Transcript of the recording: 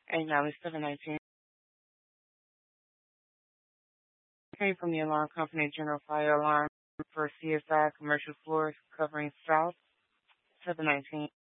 And now it's 719. Came from the alarm company, General Fire Alarm for CSI Commercial Floors covering South 719.